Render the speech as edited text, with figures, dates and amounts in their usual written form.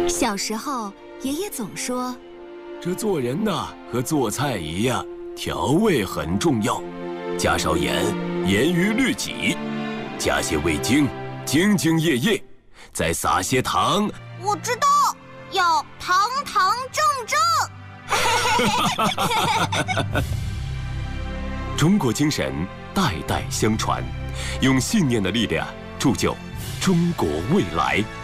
小时候，爷爷总说， 这做人呐，和做菜一样，调味很重要。加少盐，严于律己；加些味精，兢兢业业；再撒些糖。 我知道，要堂堂正正。 中国精神代代相传，用信念的力量铸就中国未来。